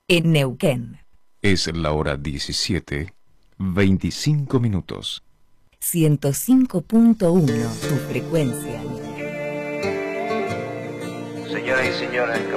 en Neuquén. Es la hora 17:25. 105.1, tu frecuencia. Señoras y señores,